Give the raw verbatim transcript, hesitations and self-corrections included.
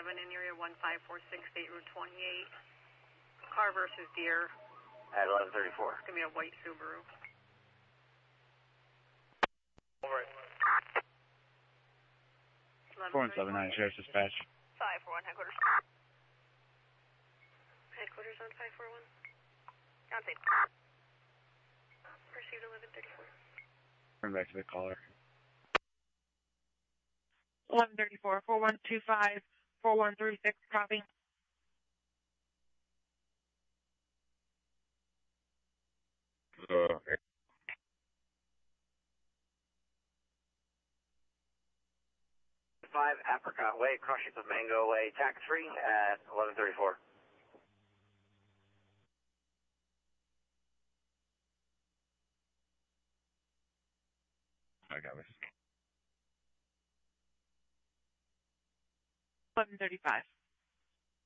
seven in area one five four six eight, Route twenty-eight. Car versus deer. At eleven thirty-four. It's going to be a white Subaru. Over it. four one seven nine, Sheriff's Dispatch. five four one, headquarters. Headquarters on five four one. On scene. Received eleven thirty-four. Turn back to the caller. eleven thirty-four, four one two five, four one three six, copy. Uh, Five Apricot Way, crossing the Mango Way, tax free at eleven thirty-four. I got this. eleven thirty-five.